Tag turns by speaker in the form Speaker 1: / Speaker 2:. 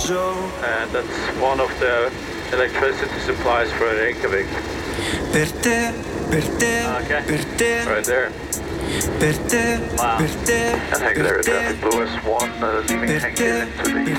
Speaker 1: And that's one of the electricity supplies for Reykjavik.
Speaker 2: Per te,
Speaker 1: Okay.
Speaker 2: per te,
Speaker 1: Right there.
Speaker 2: per te,
Speaker 1: Wow.
Speaker 2: per te,
Speaker 1: And Hank there,
Speaker 2: per te,
Speaker 1: traffic Lewis 1, leaving
Speaker 2: per
Speaker 1: Hank
Speaker 2: te,
Speaker 1: here into the